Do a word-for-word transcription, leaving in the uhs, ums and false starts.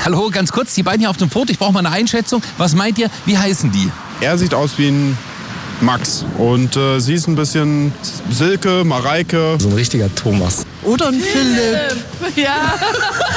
Hallo, ganz kurz, die beiden hier auf dem Foto, ich brauche mal eine Einschätzung. Was meint ihr, wie heißen die? Er sieht aus wie ein Max und äh, sie ist ein bisschen Silke, Mareike. So ein richtiger Thomas. Oder ein Philipp. Ja.